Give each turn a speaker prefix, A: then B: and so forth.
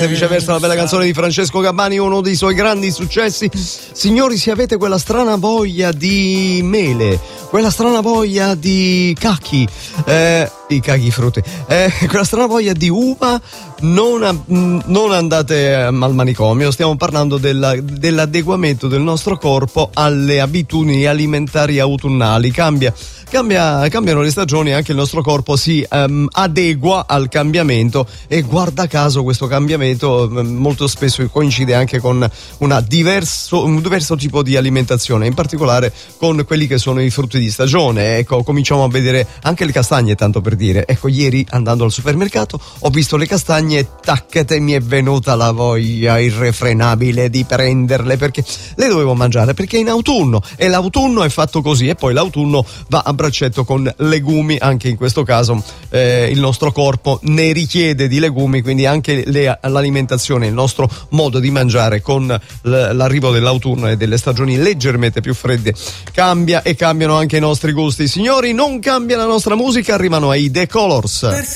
A: e viceversa, la bella canzone di Francesco Gabbani, uno dei suoi grandi successi. Signori, se avete quella strana voglia di mele, quella strana voglia di cacchi, i cacchi frutti, quella strana voglia di uva, non andate al manicomio. Stiamo parlando dell'adeguamento del nostro corpo alle abitudini alimentari autunnali. Cambiano le stagioni, anche il nostro corpo si adegua al cambiamento, e guarda caso questo cambiamento molto spesso coincide anche con un diverso tipo di alimentazione, in particolare con quelli che sono i frutti di stagione. Ecco, cominciamo a vedere anche le castagne, tanto per dire. Ecco, ieri andando al supermercato ho visto le castagne e taccate mi è venuta la voglia irrefrenabile di prenderle, perché le dovevo mangiare, perché è in autunno e l'autunno è fatto così, e poi l'autunno va a braccetto con legumi. Anche in questo caso il nostro corpo ne richiede di legumi, quindi anche l'alimentazione, il nostro modo di mangiare con l'arrivo dell'autunno e delle stagioni leggermente più fredde cambia, e cambiano anche i nostri gusti. Signori, non cambia la nostra musica, arrivano ai The Colors.